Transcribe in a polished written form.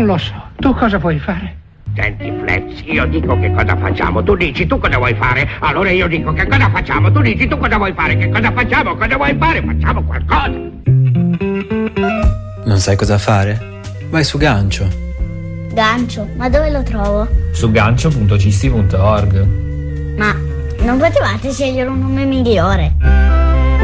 lo so. Tu cosa vuoi fare? Senti, Flex, io dico che cosa facciamo, tu dici tu cosa vuoi fare, allora io dico che cosa facciamo, tu dici tu cosa vuoi fare, che cosa facciamo, cosa vuoi fare, facciamo qualcosa. Non sai cosa fare? Vai su Gancio. Gancio? Ma dove lo trovo? Su gancio.cisti.org. Ma non potevate scegliere un nome migliore?